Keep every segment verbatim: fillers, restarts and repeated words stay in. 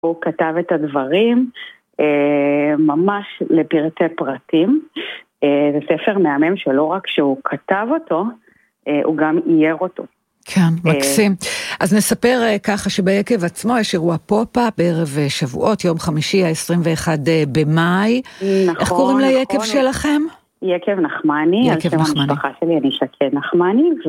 הוא כתב את הדברים ממש לפרטי פרטים. זה ספר מהמם שלא רק שהוא כתב אותו, הוא גם אייר אותו. כן, מקסים. אז נספר ככה שביקב עצמו יש אירוע פופ-אפ בערב שבועות, יום חמישי ה-עשרים ואחד במאי. נכון, איך קוראים נכון. ליקב שלכם? יקב נחמני, על שם נחמני. המשפחה שלי, אני שקד נחמני, ו,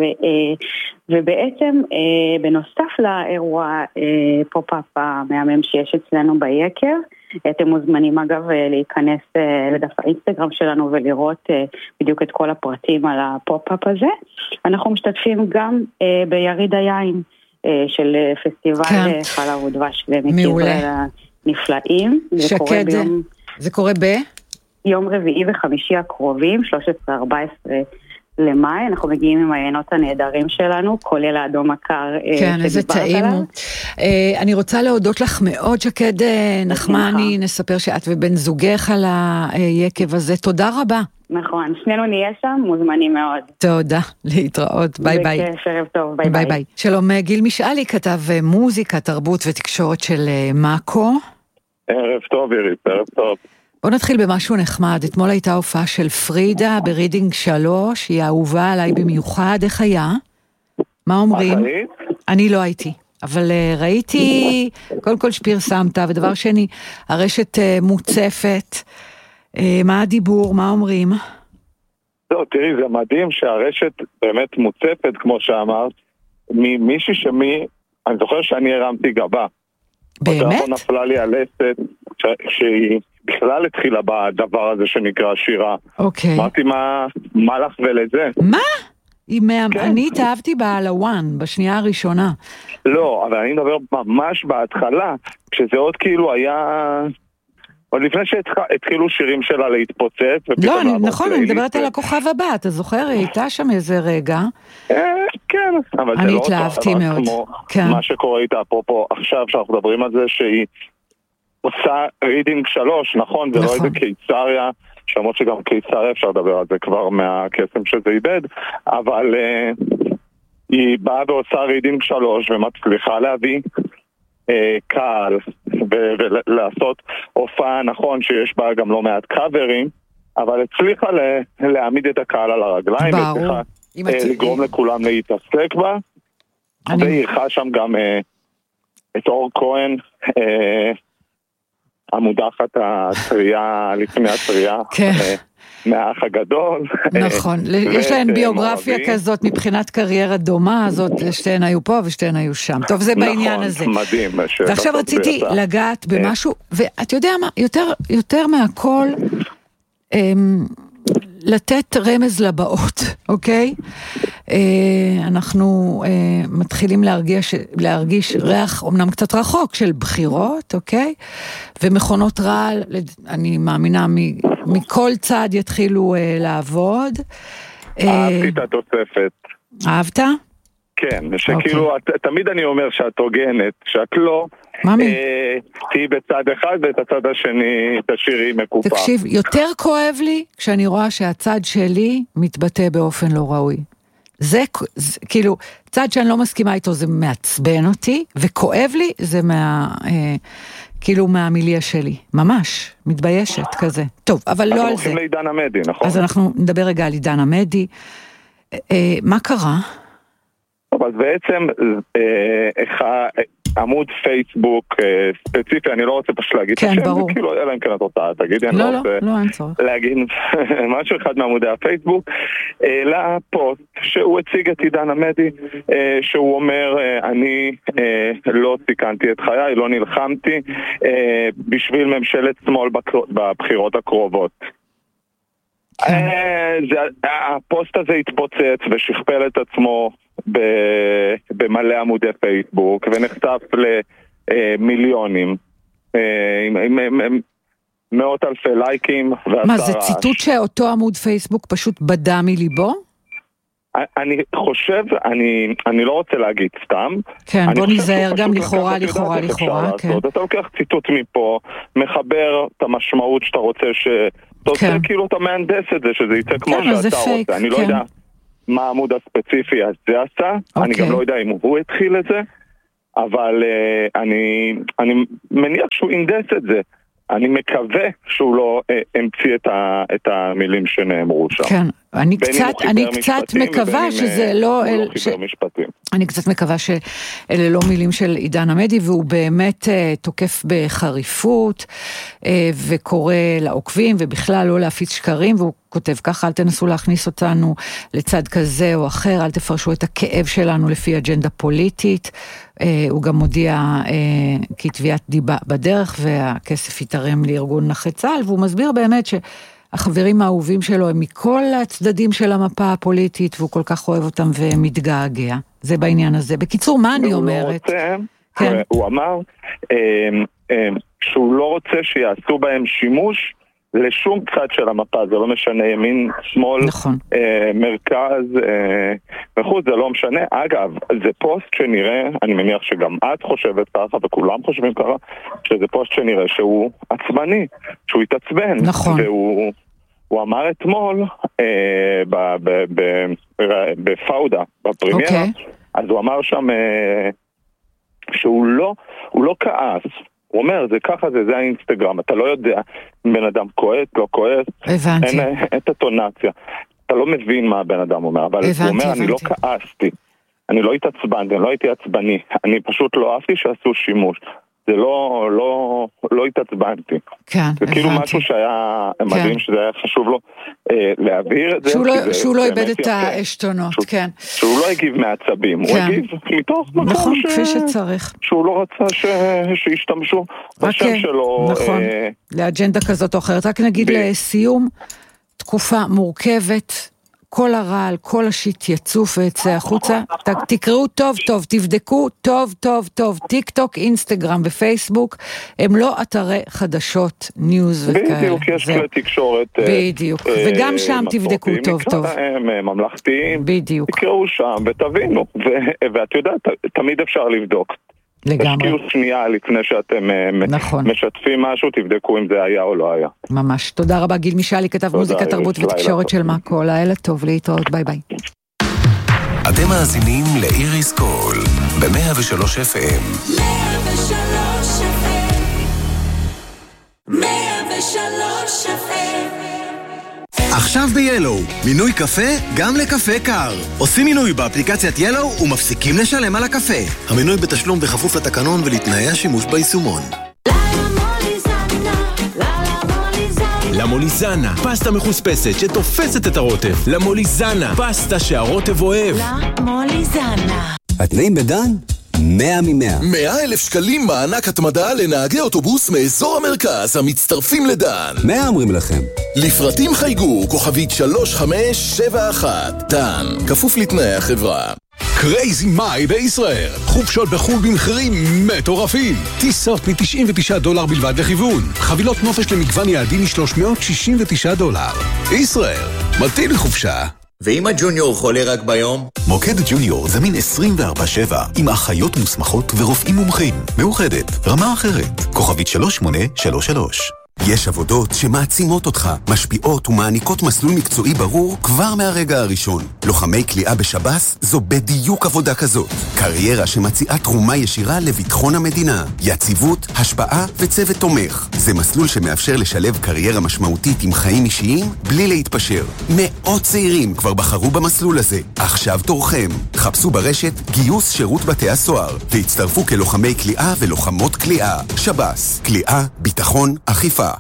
ובעצם בנוסף לאירוע פופ-אפ המהמם שיש אצלנו ביקב, אתם מוזמנים אגב להיכנס לדף האינסטגרם שלנו ולראות בדיוק את כל הפרטים על הפופ-אפ הזה. אנחנו משתתפים גם ביריד היין של פסטיבל כן. חלה ודבש ומקיבל הנפלאים. שקד, זה, ביום... זה קורה ב? יום רביעי וחמישי הקרובים, שלוש עשרה ארבע עשרה למאי, אנחנו מגיעים עם העיינות הנהדרים שלנו, כולל האדום הקר. כן, איזה טעימו. אני רוצה להודות לך מאוד, שקד נחמני, נספר שאת ובן זוגך על היקב הזה, תודה רבה. נכון, שנינו נהיה שם, מוזמנים מאוד. תודה, להתראות, ביי ביי. בכיף, ערב טוב, ביי ביי. ביי. שלום, גיל משאלי כתב מוזיקה, תרבות ותקשורת של מאקו. ערב טוב, יריב, ערב טוב. בוא נתחיל במשהו נחמד. אתמול הייתה הופעה של פרידה ברידינג שלוש, היא אהובה עליי במיוחד. איך היה? מה אומרים? אני לא הייתי, אבל uh, ראיתי קודם כל שפרסמת, ודבר שני, הרשת uh, מוצפת. Uh, מה הדיבור? מה אומרים? לא, תראי, זה מדהים שהרשת באמת מוצפת, כמו שאמרת, ממישהי שמי, אני זוכר שאני הרמתי גבה. באמת? אותה נפלה לי הלסת, שהיא בכלל התחילה בדבר הזה שנקרא שירה. אוקיי. אמרתי, מה, מה לך ולזה? מה? אני התאהבתי בה על הוואן, בשנייה הראשונה. לא, אבל אני מדבר ממש בהתחלה, כשזה עוד כאילו היה... עוד לפני שהתחילו שירים שלה להתפוצץ. לא, נכון, אני מדברת על הכוכב הבא, אתה זוכר? היא הייתה שם איזה רגע. כן, אבל זה לא אותו כמו מה שקורה איתה, אפרופו עכשיו שאנחנו מדברים על זה, שהיא עושה רידינג שלוש, נכון? זה לא איזה קיסריה, שאומרות שגם קיסריה אפשר לדבר על זה כבר מהקסם שזה איבד, אבל היא באה ועושה רידינג שלוש ומצליחה להביא קהל ולעשות הופעה, נכון שיש בה גם לא מעט קאברים, אבל הצליחה להעמיד את הקהל על הרגליים, והצליחה לגרום לכולם להתעסק בה, והיא אירחה שם גם את אור כהן, המודחת הטריה לפני הטריה, מהאח הגדול. נכון, יש להן ביוגרפיה כזאת מבחינת קריירה דומה, הזאת שתיהן היו פה ושתיהן היו שם. טוב, זה בעניין הזה. נכון, מדהים. ועכשיו רציתי לגעת במשהו, ואת יודע מה, יותר מהכל, לתת רמז לבאות, אוקיי? אנחנו מתחילים להרגיש, להרגיש ריח אומנם קצת רחוק של בחירות, אוקיי? ומכונות רעל, אני מאמינה, מכל צד יתחילו לעבוד. אהבתי את התוספת. אהבת? כן, שכאילו, תמיד אני אומר שאת הוגנת, שאת לא... תהי בצד אחד ואת הצד השני תשאירי מקופה. תקשיב, יותר כואב לי כשאני רואה שהצד שלי מתבטא באופן לא ראוי. זה, זה כאילו, צד שאני לא מסכימה איתו זה מעצבן אותי, וכואב לי זה מה, אה, כאילו מהמיליה שלי. ממש, מתביישת כזה. טוב, אבל לא על זה. אנחנו הולכים לעידן עמדי, נכון? אז אנחנו נדבר רגע על עידן עמדי. אה, אה, מה קרה? אבל בעצם, אה, אה, עמוד פייסבוק ספציפי, אני לא רוצה פשוט להגיד כן, ברור. זה כאילו, אלא אם כן את אותה, תגידי, אני לא, לא רוצה לא, אין צורך. להגיד משהו אחד מעמודי הפייסבוק, לפוסט שהוא הציג את עידן עמדי, שהוא אומר, אני לא סיכנתי את חיי, לא נלחמתי בשביל ממשלת שמאל בבחירות הקרובות. הפוסט הזה התפוצץ ושכפל את עצמו במלא עמודי פייסבוק ונחשף למיליונים עם מאות אלפי לייקים. מה, זה ציטוט שאותו עמוד פייסבוק פשוט בדה מליבו? אני חושב, אני, אני לא רוצה להגיד סתם. כן, בוא נזהר גם לכאורה, לכאורה, לכאורה. אתה לוקח ציטוט מפה, מחבר את המשמעות שאתה רוצה ש... אתה עושה כאילו אתה מהנדס את זה, שזה יצא כמו שאתה רוצה. אני לא יודע מה העמוד הספציפי הזה עשה, אני גם לא יודע אם הוא התחיל את זה, אבל אני, אני מניח שהוא אינדס את זה. אני מקווה שהוא לא המציא את, ה, את המילים שנאמרו שם. כן, אני קצת, אני קצת מקווה שזה לא... אל, ש... אני קצת מקווה שאלה לא מילים של עידן עמדי, והוא באמת uh, תוקף בחריפות, uh, וקורא לעוקבים, ובכלל לא להפיץ שקרים, והוא כותב ככה, אל תנסו להכניס אותנו לצד כזה או אחר, אל תפרשו את הכאב שלנו לפי אג'נדה פוליטית, uh, הוא גם מודיע uh, כי תביעת דיבה בדרך, והכסף יתרם לארגון נכי צה"ל, והוא מסביר באמת ש... החברים האהובים שלו הם מכל הצדדים של המפה הפוליטית, והוא כל כך אוהב אותם ומתגעגע. זה בעניין הזה. בקיצור, מה אני אומרת? הוא רוצה, כן. הוא אמר שהוא לא רוצה שיעשו בהם שימוש לשום צד של המפה, זה לא משנה ימין, שמאל, נכון. מרכז, וכו', זה לא משנה. אגב, זה פוסט שנראה, אני מניח שגם את חושבת ככה, וכולם חושבים ככה, שזה פוסט שנראה שהוא עצבני, שהוא התעצבן. נכון. והוא הוא אמר אתמול, אה, בפאודה, בפרימיירה, okay. אז הוא אמר שם אה, שהוא לא, הוא לא כעס, הוא אומר, זה ככה, זה, זה האינסטגרם, אתה לא יודע אם בן אדם כועס, לא כועס, הבנתי. אין, אין את הטונציה, אתה לא מבין מה הבן אדם אומר, אבל הבנתי, הוא אומר, הבנתי. אני לא כעסתי, אני לא התעצבנתי, אני לא הייתי עצבני, אני פשוט לא אהבתי שעשו שימוש, זה לא, לא, לא התעצבנתי. כן, זה כאילו משהו שהיה מדהים, שזה היה חשוב לו אה, להעביר את זה. שהוא לא, שהוא לא איבד את העשתונות, כן. שהוא לא הגיב מעצבים, הוא הגיב מתוך מקום נכון, כפי שצריך. שהוא לא רצה שישתמשו בשם שלו. נכון, לאג'נדה כזאת או אחרת. רק נגיד לסיום, תקופה מורכבת, כל הרעל, כל השיט יצוף ויצא החוצה, תקראו טוב טוב, תבדקו טוב טוב טוב, טיק טוק, אינסטגרם ופייסבוק, הם לא אתרי חדשות, ניוז וכאלה. בדיוק, יש כלי תקשורת. בדיוק, וגם שם תבדקו טוב טוב. ממלכתיים, בדיוק. תקראו שם ותבינו, ואת יודעת, תמיד אפשר לבדוק. לגמרי. תשקיעו שנייה לפני שאתם נכון. משתפים משהו, תבדקו אם זה היה או לא היה. ממש. תודה רבה, גיל משאלי, כתב מוזיקה, תרבות ותקשורת של מאקו. לילה טוב, להתראות, ביי ביי. אתם מאזינים לאיריס קול, ב-מאה ושלוש אף אם. מאה ושלוש אף אם. מאה ושלוש אף אם. עכשיו ב-ילו, מינוי קפה גם לקפה קר. עושים מינוי באפליקציית ילו ומפסיקים לשלם על הקפה. המינוי בתשלום בכפוף לתקנון ולתנאי השימוש ביישומון. למוליזנה, פסטה מחוספסת שתופסת את הרוטב. למוליזנה, פסטה שהרוטב אוהב. למוליזנה. התנאים בדן? מאה ממאה. מאה אלף שקלים מענק התמדה לנהגי אוטובוס מאזור המרכז המצטרפים לדן. מאה אומרים לכם. לפרטים חייגו כוכבית שלוש חמש שבע אחת. דן, כפוף לתנאי החברה. קרייזי מאי בישראל. חופשות בחול במחירים מטורפים. טיסות מ-תשעים ותשעה דולר בלבד לכיוון. חבילות נופש למגוון יעדים מ-שלוש מאות שישים ותשעה דולר. ישראל, מתאים לחופשה. ואם הג'וניור חולה רק ביום? מוקד ג'וניור זמין עשרים וארבע שבע עם אחיות מוסמכות ורופאים מומחים. מאוחדת, רמה אחרת. כוכבית שלוש שמונה שלוש שלוש. יש עבודות שמעצימות אותך, משפיעות ומעניקות מסלול מקצועי ברור כבר מהרגע הראשון. לוחמי כליאה בשב"ס זו בדיוק עבודה כזאת. קריירה שמציעה תרומה ישירה לביטחון המדינה, יציבות, השפעה וצוות תומך. זה מסלול שמאפשר לשלב קריירה משמעותית עם חיים אישיים בלי להתפשר. מאות צעירים כבר בחרו במסלול הזה. עכשיו תורכם. חפשו ברשת גיוס שירות בתי הסוהר והצטרפו כלוחמי כליאה ולוחמות כליאה. שב"ס, כליאה, ביטחון, אכיפה.